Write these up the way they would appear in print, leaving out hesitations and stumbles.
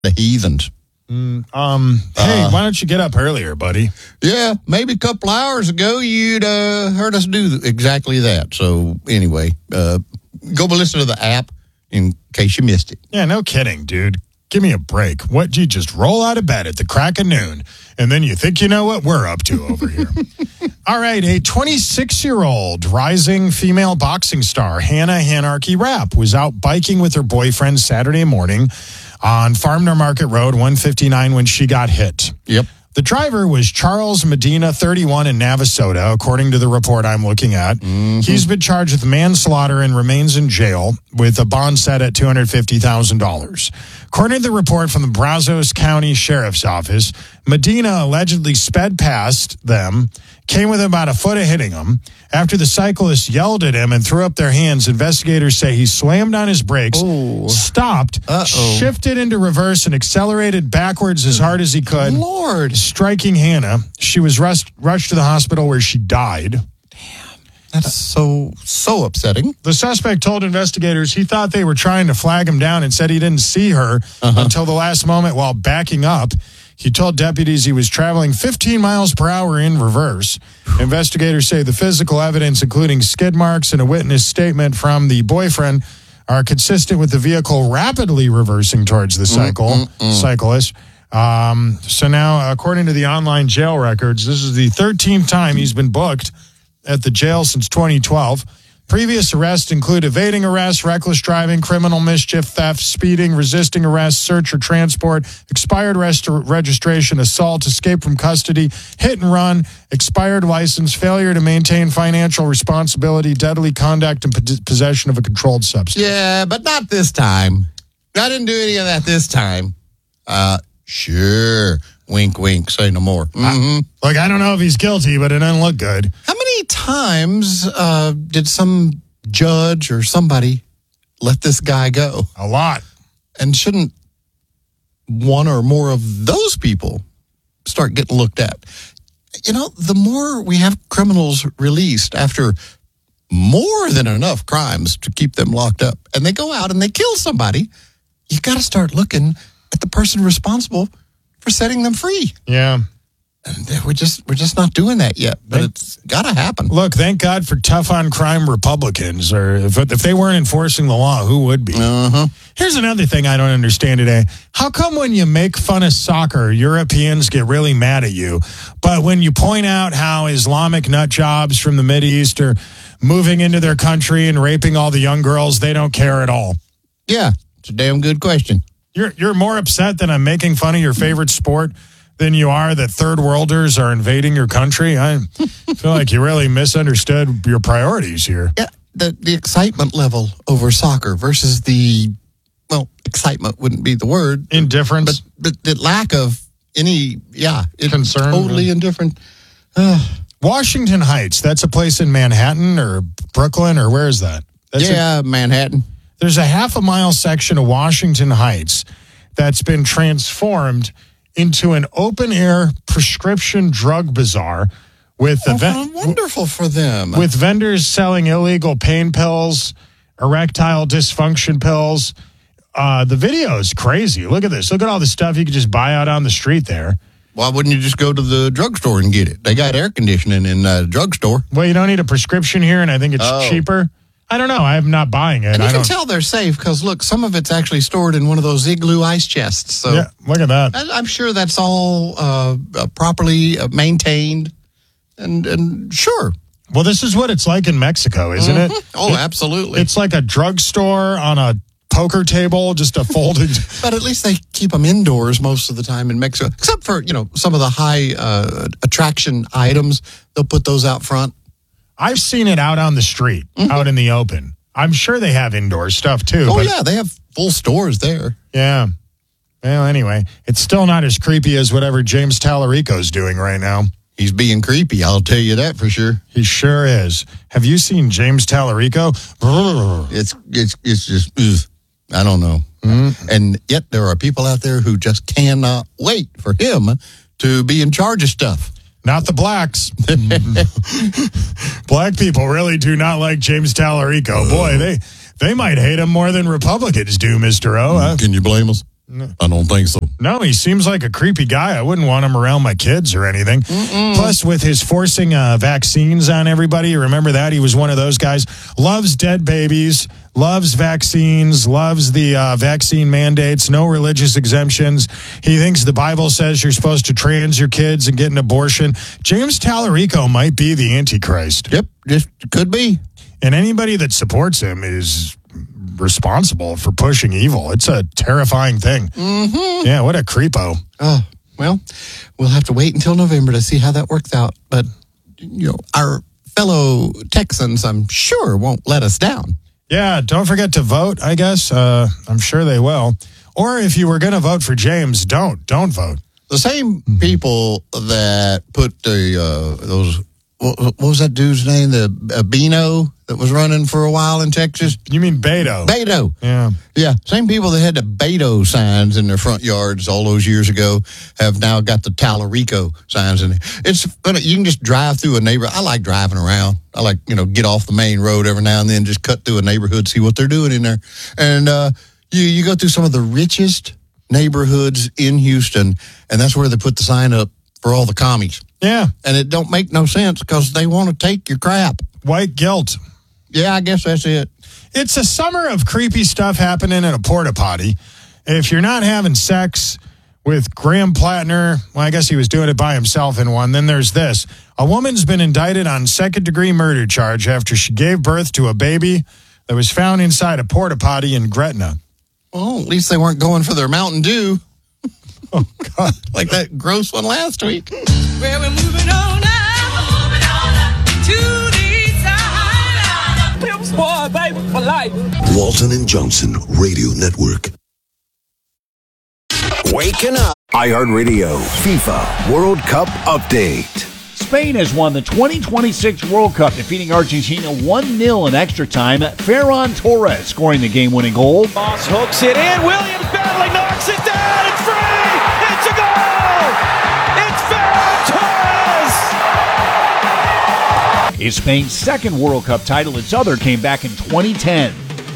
The heathens. Hey, why don't you get up earlier, buddy? Yeah, maybe a couple hours ago you'd heard us do exactly that. So anyway, go listen to the app in case you missed it. Yeah, no kidding, dude. Give me a break. What, you just roll out of bed at the crack of noon, and then you think you know what we're up to over here. All right, a 26-year-old rising female boxing star, Hannah Hanarchy Rapp, was out biking with her boyfriend Saturday morning on Farmner Market Road 159 when she got hit. Yep. The driver was Charles Medina, 31, in Navasota, according to the report I'm looking at. Mm-hmm. He's been charged with manslaughter and remains in jail with a bond set at $250,000. According to the report from the Brazos County Sheriff's Office, Medina allegedly sped past them, came within about a foot of hitting them. After the cyclist yelled at him and threw up their hands, investigators say he slammed on his brakes, stopped, shifted into reverse, and accelerated backwards as hard as he could. Lord. Striking Hannah. She was rushed to the hospital where she died. That's so upsetting. The suspect told investigators he thought they were trying to flag him down and said he didn't see her until the last moment while backing up. He told deputies he was traveling 15 miles per hour in reverse. Investigators say the physical evidence, including skid marks and a witness statement from the boyfriend, are consistent with the vehicle rapidly reversing towards the cyclist. So now, according to the online jail records, this is the 13th time he's been booked at the jail since 2012. Previous arrests include evading arrest, reckless driving, criminal mischief, theft, speeding, resisting arrest, search or transport, expired registration, assault, escape from custody, hit and run, expired license, failure to maintain financial responsibility, deadly conduct, and possession of a controlled substance. Yeah, but not this time. I didn't do any of that this time. Sure. Wink, wink, say no more. Mm-hmm. Look, I don't know if he's guilty, but it doesn't look good. How many times did some judge or somebody let this guy go? A lot. And shouldn't one or more of those people start getting looked at? You know, the more we have criminals released after more than enough crimes to keep them locked up, and they go out and they kill somebody, you got to start looking at the person responsible for setting them free. Yeah. And we're just not doing that yet, but it's got to happen. Look, thank God for tough on crime Republicans. Or if they weren't enforcing the law, who would be? Here's another thing I don't understand today. How come when you make fun of soccer, Europeans get really mad at you, but when you point out how Islamic nut jobs from the Mideast are moving into their country and raping all the young girls, they don't care at all? Yeah, it's a damn good question. You're more upset that I'm making fun of your favorite sport than you are that third worlders are invading your country? I feel like you really misunderstood your priorities here. Yeah, the excitement level over soccer versus excitement wouldn't be the word. Indifference. But the lack of any, concern. Totally indifferent. Washington Heights, that's a place in Manhattan or Brooklyn, or where is that? That's Manhattan. There's a half-a-mile section of Washington Heights that's been transformed into an open-air prescription drug bazaar with wonderful for them. With vendors selling illegal pain pills, erectile dysfunction pills. The video is crazy. Look at this. Look at all the stuff you could just buy out on the street there. Why wouldn't you just go to the drugstore and get it? They got air conditioning in the drugstore. Well, you don't need a prescription here, and I think it's cheaper. I don't know. I'm not buying it. And you can tell they're safe because, look, some of it's actually stored in one of those igloo ice chests. So yeah, look at that. I'm sure that's all properly maintained and sure. Well, this is what it's like in Mexico, isn't it? Oh, absolutely. It's like a drugstore on a poker table, just a folded. But at least they keep them indoors most of the time in Mexico, except for, some of the high attraction items. They'll put those out front. I've seen it out on the street, out in the open. I'm sure they have indoor stuff, too. Oh, yeah, they have full stores there. Yeah. Well, anyway, it's still not as creepy as whatever James Tallarico's doing right now. He's being creepy, I'll tell you that for sure. He sure is. Have you seen James Tallarico? It's just, I don't know. And yet there are people out there who just cannot wait for him to be in charge of stuff. Not the blacks. Black people really do not like James Tallarico. Boy, they might hate him more than Republicans do, Mr. O. Can you blame us? I don't think so. No, he seems like a creepy guy. I wouldn't want him around my kids or anything. Plus, with his forcing vaccines on everybody, you remember that? He was one of those guys. Loves dead babies, loves vaccines, loves the vaccine mandates, no religious exemptions. He thinks the Bible says you're supposed to trans your kids and get an abortion. James Tallarico might be the Antichrist. Yep, just could be. And anybody that supports him is responsible for pushing evil. It's a terrifying thing. Yeah, what a creepo. Oh, well, we'll have to wait until November to see how that works out. But, our fellow Texans, I'm sure, won't let us down. Yeah, don't forget to vote, I guess. I'm sure they will. Or if you were going to vote for James, don't vote. The same people that put those, what was that dude's name? The Beano that was running for a while in Texas? You mean Beto? Beto. Yeah. Yeah, same people that had the Beto signs in their front yards all those years ago have now got the Tallarico signs in there. It's funny. You can just drive through a neighborhood. I like driving around. I like, get off the main road every now and then, just cut through a neighborhood, see what they're doing in there. And you go through some of the richest neighborhoods in Houston, and that's where they put the sign up for all the commies. Yeah. And it don't make no sense because they want to take your crap. White guilt. Yeah, I guess that's it. It's a summer of creepy stuff happening in a porta potty. If you're not having sex with Graham Plattner, well, I guess he was doing it by himself in one, then there's this. A woman's been indicted on second-degree murder charge after she gave birth to a baby that was found inside a porta potty in Gretna. Well, at least they weren't going for their Mountain Dew. Oh, God. Like that gross one last week. Well, we're moving on now to the side. Pimps, boy, baby, for life. Walton and Johnson Radio Network. Waking up. iHeartRadio FIFA World Cup Update. Spain has won the 2026 World Cup, defeating Argentina 1-0 in extra time. Ferran Torres scoring the game-winning goal. Moss hooks it in. Williams battling, knocks it down. It's free. It's a goal. It's Ferran Torres. It's Spain's second World Cup title. Its other came back in 2010.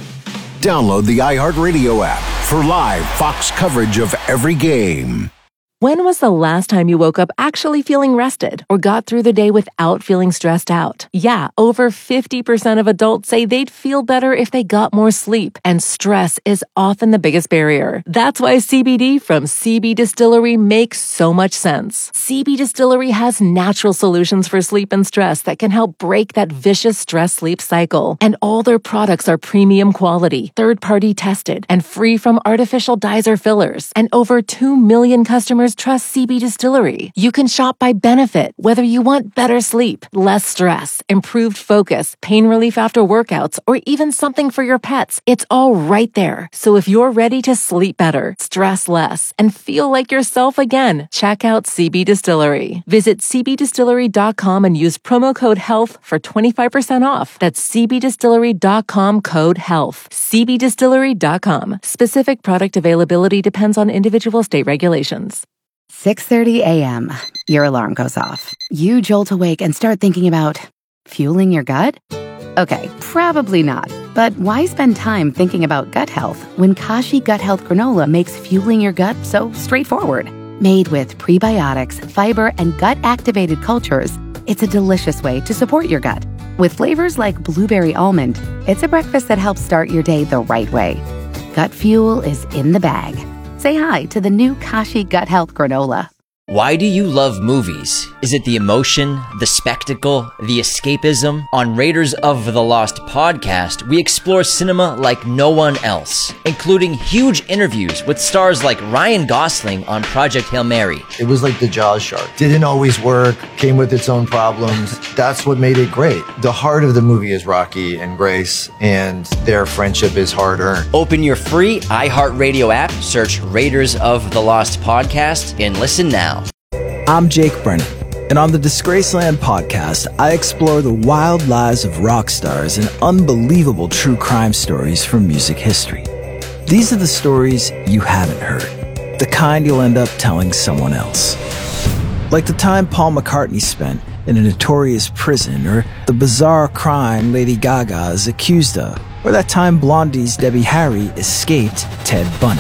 Download the iHeartRadio app for live Fox coverage of every game. When was the last time you woke up actually feeling rested or got through the day without feeling stressed out? Yeah, over 50% of adults say they'd feel better if they got more sleep, and stress is often the biggest barrier. That's why CBD from CB Distillery makes so much sense. CB Distillery has natural solutions for sleep and stress that can help break that vicious stress-sleep cycle. And all their products are premium quality, third-party tested, and free from artificial dyes or fillers. And over 2 million customers trust CB Distillery. You can shop by benefit, whether you want better sleep, less stress, improved focus, pain relief after workouts, or even something for your pets. It's all right there. So if you're ready to sleep better, stress less, and feel like yourself again, check out CB Distillery. Visit cbdistillery.com and use promo code HEALTH for 25% off. That's cbdistillery.com, code HEALTH. cbdistillery.com. Specific product availability depends on individual state regulations. 6:30 a.m. Your alarm goes off. You jolt awake and start thinking about fueling your gut? Okay, probably not. But why spend time thinking about gut health when Kashi Gut Health Granola makes fueling your gut so straightforward? Made with prebiotics, fiber, and gut-activated cultures, it's a delicious way to support your gut. With flavors like blueberry almond, it's a breakfast that helps start your day the right way. Gut fuel is in the bag. Say hi to the new Kashi Gut Health Granola. Why do you love movies? Is it the emotion, the spectacle, the escapism? On Raiders of the Lost podcast, we explore cinema like no one else, including huge interviews with stars like Ryan Gosling on Project Hail Mary. It was like the Jaws shark. Didn't always work, came with its own problems. That's what made it great. The heart of the movie is Rocky and Grace, and their friendship is hard-earned. Open your free iHeartRadio app, search Raiders of the Lost podcast, and listen now. I'm Jake Brennan, and on the Disgraceland podcast, I explore the wild lives of rock stars and unbelievable true crime stories from music history. These are the stories you haven't heard, the kind you'll end up telling someone else. Like the time Paul McCartney spent in a notorious prison, or the bizarre crime Lady Gaga is accused of, or that time Blondie's Debbie Harry escaped Ted Bundy.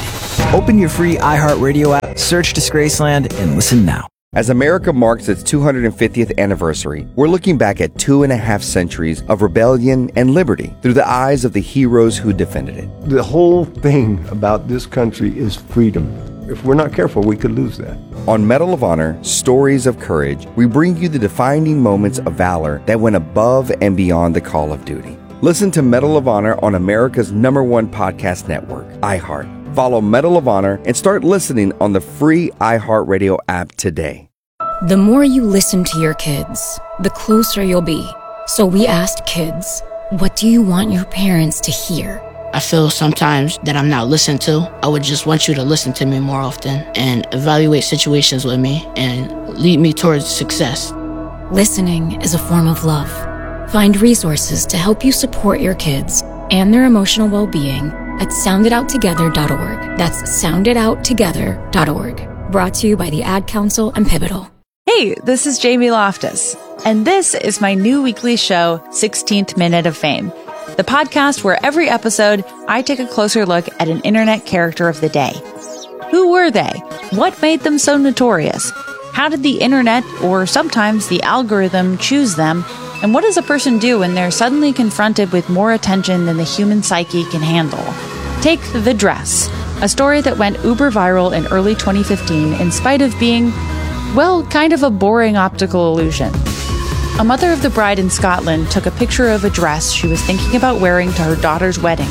Open your free iHeartRadio app, search Disgraceland, and listen now. As America marks its 250th anniversary, we're looking back at 2.5 centuries of rebellion and liberty through the eyes of the heroes who defended it. The whole thing about this country is freedom. If we're not careful, we could lose that. On Medal of Honor, Stories of Courage, we bring you the defining moments of valor that went above and beyond the call of duty. Listen to Medal of Honor on America's #1 podcast network, iHeart. Follow Medal of Honor and start listening on the free iHeartRadio app today. The more you listen to your kids, the closer you'll be. So we asked kids, what do you want your parents to hear? I feel sometimes that I'm not listened to. I would just want you to listen to me more often and evaluate situations with me and lead me towards success. Listening is a form of love. Find resources to help you support your kids and their emotional well-being at sounditouttogether.org. That's sounditouttogether.org. Brought to you by the Ad Council and Pivotal. Hey, this is Jamie Loftus, and this is my new weekly show, 16th Minute of Fame, the podcast where every episode I take a closer look at an internet character of the day. Who were they? What made them so notorious? How did the internet, or sometimes the algorithm, choose them? And what does a person do when they're suddenly confronted with more attention than the human psyche can handle? Take The Dress, a story that went uber viral in early 2015 in spite of being, well, kind of a boring optical illusion. A mother of the bride in Scotland took a picture of a dress she was thinking about wearing to her daughter's wedding.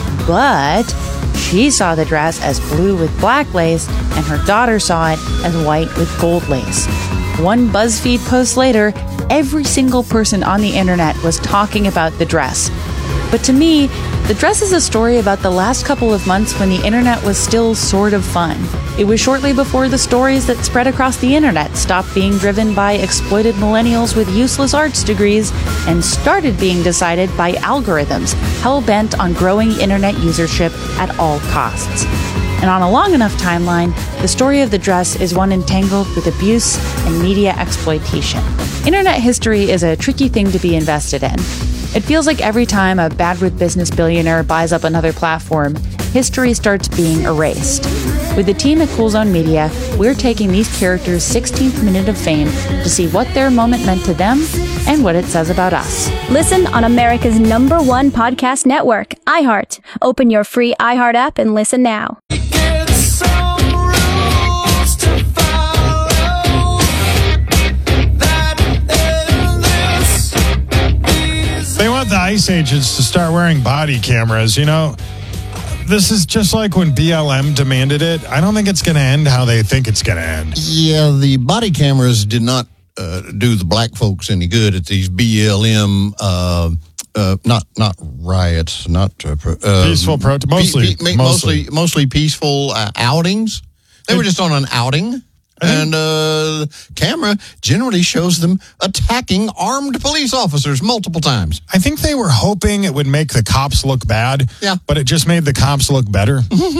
But she saw the dress as blue with black lace, and her daughter saw it as white with gold lace. One BuzzFeed post later, every single person on the internet was talking about the dress. But to me, The Dress is a story about the last couple of months when the internet was still sort of fun. It was shortly before the stories that spread across the internet stopped being driven by exploited millennials with useless arts degrees and started being decided by algorithms hell-bent on growing internet usership at all costs. And on a long enough timeline, the story of The Dress is one entangled with abuse and media exploitation. Internet history is a tricky thing to be invested in. It feels like every time a bad with business billionaire buys up another platform, history starts being erased. With the team at Cool Zone Media, we're taking these characters' 16th minute of fame to see what their moment meant to them and what it says about us. Listen on America's #1 podcast network, iHeart. Open your free iHeart app and listen now. They want the ICE agents to start wearing body cameras. You know, this is just like when BLM demanded it. I don't think it's going to end how they think it's going to end. Yeah, the body cameras did not do the black folks any good at these BLM, not riots, not peaceful protest, mostly peaceful outings. They were just on an outing. And camera generally shows them attacking armed police officers multiple times. I think they were hoping it would make the cops look bad. Yeah. But it just made the cops look better.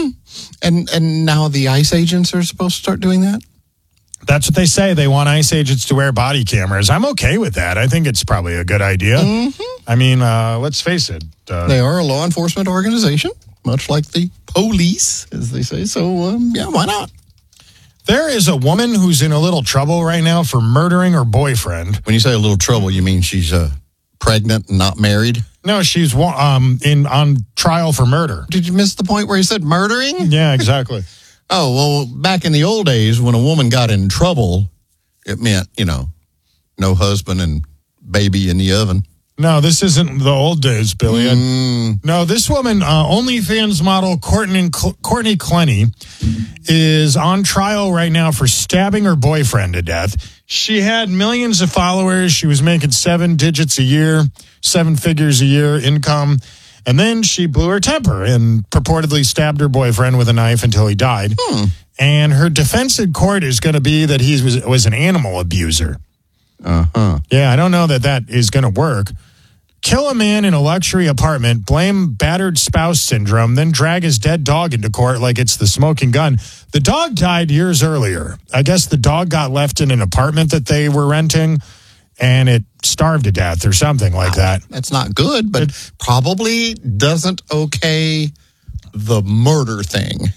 And now the ICE agents are supposed to start doing that? That's what they say. They want ICE agents to wear body cameras. I'm okay with that. I think it's probably a good idea. I mean, let's face it. They are a law enforcement organization, much like the police, as they say. So, yeah, why not? There is a woman who's in a little trouble right now for murdering her boyfriend. When you say a little trouble, you mean she's pregnant and not married? No, she's on trial for murder. Did you miss the point where he said murdering? Yeah, exactly. Oh, well, back in the old days, when a woman got in trouble, it meant, no husband and baby in the oven. No, this isn't the old days, Billy. No, this woman, OnlyFans model Courtney Clenny, is on trial right now for stabbing her boyfriend to death. She had millions of followers. She was making 7 digits a year, 7 figures a year income. And then she blew her temper and purportedly stabbed her boyfriend with a knife until he died. And her defense in court is going to be that he was an animal abuser. Yeah, I don't know that is going to work. Kill a man in a luxury apartment, blame battered spouse syndrome, then drag his dead dog into court like it's the smoking gun. The dog died years earlier. I guess the dog got left in an apartment that they were renting, and it starved to death or something like that. That's not good, but probably doesn't okay the murder thing.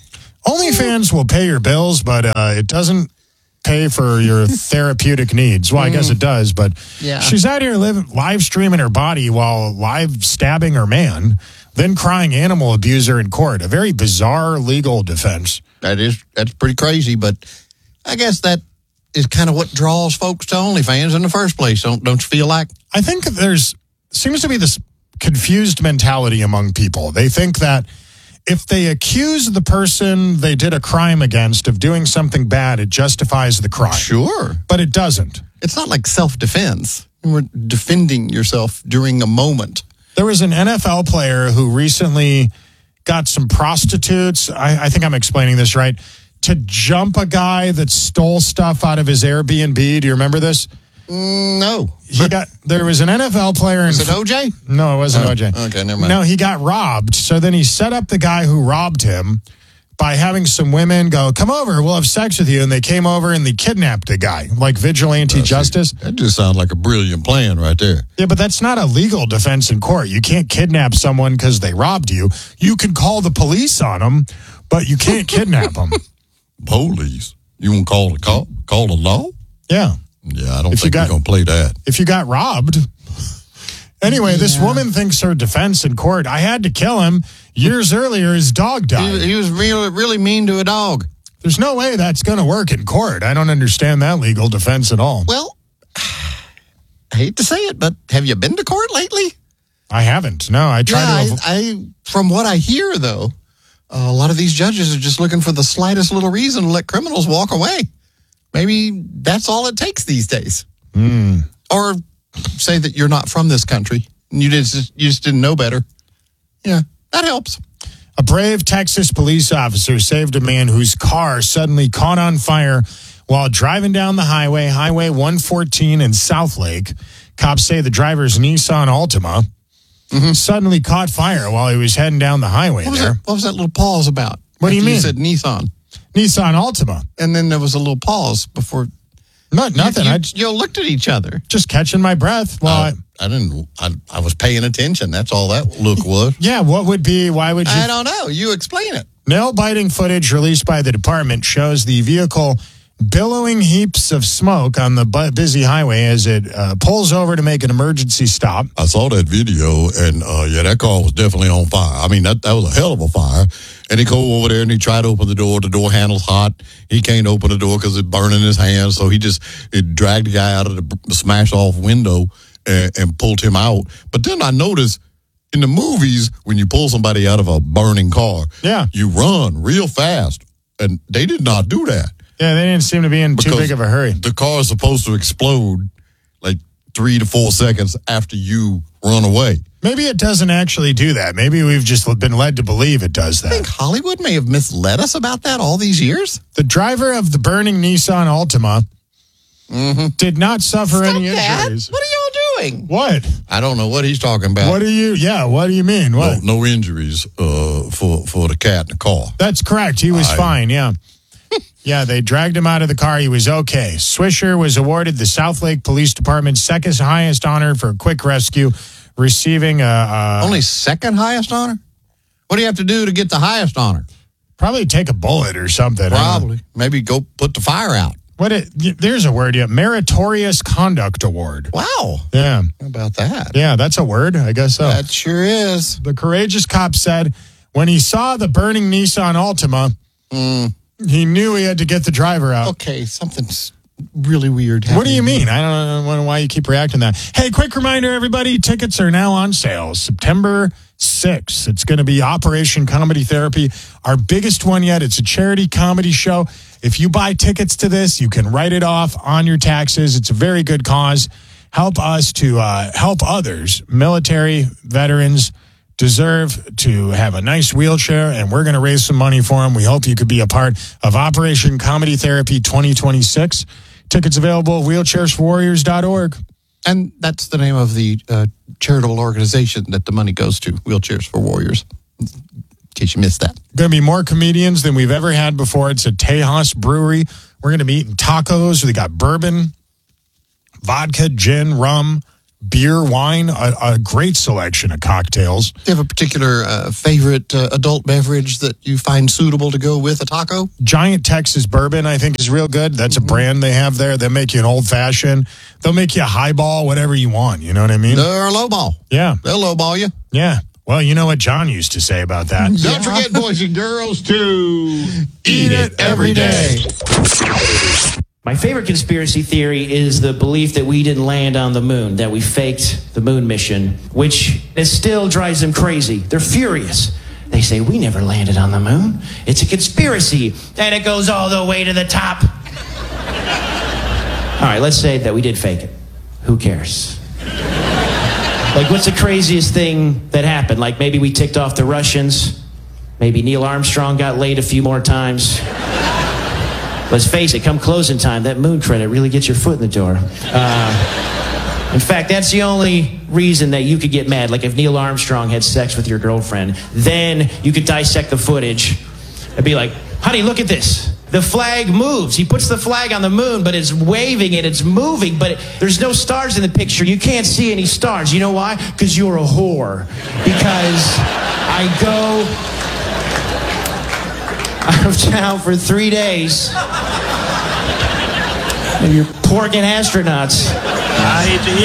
OnlyFans will pay your bills, but it doesn't pay for your therapeutic needs. Well, I guess it does, but she's out here live streaming her body while live stabbing her man, then crying animal abuser in court. A very bizarre legal defense. That's pretty crazy, but I guess that is kind of what draws folks to OnlyFans in the first place. Don't you feel like? I think seems to be this confused mentality among people. They think that if they accuse the person they did a crime against of doing something bad, it justifies the crime. Sure. But it doesn't. It's not like self-defense. We're defending yourself during a moment. There was an NFL player who recently got some prostitutes, I think I'm explaining this right, to jump a guy that stole stuff out of his Airbnb. Do you remember this? No. There was an NFL player. Was it OJ? No, it wasn't OJ. Okay, never mind. No, he got robbed. So then he set up the guy who robbed him by having some women go, come over, we'll have sex with you. And they came over and they kidnapped the guy, like vigilante justice. That just sounds like a brilliant plan right there. Yeah, but that's not a legal defense in court. You can't kidnap someone because they robbed you. You can call the police on them, but you can't kidnap them. Police? You want to call the law? Yeah. Yeah, I don't think you're going to play that. If you got robbed. Anyway, this woman thinks her defense in court, I had to kill him. Years earlier, his dog died. He was really, really mean to a dog. There's no way that's going to work in court. I don't understand that legal defense at all. Well, I hate to say it, but have you been to court lately? I haven't. No, I tried to. From what I hear, though, a lot of these judges are just looking for the slightest little reason to let criminals walk away. Maybe that's all it takes these days. Or say that you're not from this country and you just didn't know better. Yeah, that helps. A brave Texas police officer saved a man whose car suddenly caught on fire while driving down the highway, Highway 114 in Southlake. Cops say the driver's Nissan Altima suddenly caught fire while he was heading down the highway there. What was that little pause about? What do you mean? You said Nissan. Nissan Altima. And then there was a little pause before. Nothing. You looked at each other. Just catching my breath. Well, I was paying attention. That's all that look was. Yeah, why would you? I don't know. You explain it. Nail-biting footage released by the department shows the vehicle billowing heaps of smoke on the busy highway as it pulls over to make an emergency stop. I saw that video, and that car was definitely on fire. I mean, that was a hell of a fire. And he go over there, and he tried to open the door. The door handle's hot. He can't open the door because it's burning his hands. So it dragged the guy out of the smash-off window and pulled him out. But then I noticed in the movies, when you pull somebody out of a burning car, you run real fast. And they did not do that. Yeah, they didn't seem to be in too big of a hurry. The car is supposed to explode like 3 to 4 seconds after you run away. Maybe it doesn't actually do that. Maybe we've just been led to believe it does that. I think Hollywood may have misled us about that all these years. The driver of the burning Nissan Altima did not suffer any injuries. What are y'all doing? What? I don't know what he's talking about. What do you mean? What? No injuries for the cat in the car. That's correct. He was fine, yeah. Yeah, they dragged him out of the car. He was okay. Swisher was awarded the Southlake Police Department's second highest honor for quick rescue, receiving only second highest honor? What do you have to do to get the highest honor? Probably take a bullet or something. Probably. Maybe go put the fire out. There's a word, Meritorious Conduct Award. Wow. Yeah. How about that? Yeah, that's a word. I guess so. That sure is. The courageous cop said when he saw the burning Nissan Altima, he knew he had to get the driver out. Okay, something's really weird happening. What do you mean? I don't know why you keep reacting to that. Hey, quick reminder, everybody, tickets are now on sale. September 6th. It's going to be Operation Comedy Therapy, our biggest one yet. It's a charity comedy show. If you buy tickets to this, you can write it off on your taxes. It's a very good cause. Help us to help others. Military veterans deserve to have a nice wheelchair, and we're going to raise some money for them. We hope you could be a part of Operation Comedy Therapy 2026. Tickets available at wheelchairsforwarriors.org. And that's the name of the charitable organization that the money goes to, Wheelchairs for Warriors, in case you missed that. Going to be more comedians than we've ever had before. It's at Tejas Brewery. We're going to be eating tacos. We got bourbon, vodka, gin, rum, beer, wine, a great selection of cocktails. Do you have a particular favorite adult beverage that you find suitable to go with a taco? Giant Texas Bourbon, I think, is real good. That's a brand they have there. They'll make you an old-fashioned. They'll make you a highball, whatever you want. You know what I mean? Or a lowball. Yeah. They'll lowball you. Yeah. Well, you know what John used to say about that. Don't forget, boys and girls, to eat it every day. My favorite conspiracy theory is the belief that we didn't land on the moon, that we faked the moon mission, which it still drives them crazy. They're furious. They say, we never landed on the moon. It's a conspiracy. And it goes all the way to the top. All right, let's say that we did fake it. Who cares? Like, what's the craziest thing that happened? Like, maybe we ticked off the Russians. Maybe Neil Armstrong got laid a few more times. Let's face it, come closing time, that moon credit really gets your foot in the door. In fact, that's the only reason that you could get mad. Like if Neil Armstrong had sex with your girlfriend, then you could dissect the footage and be like, honey, look at this. The flag moves. He puts the flag on the moon, but it's waving and it's moving, but there's no stars in the picture. You can't see any stars. You know why? Because you're a whore. Because I go out of town for 3 days and you're porking astronauts. I hate to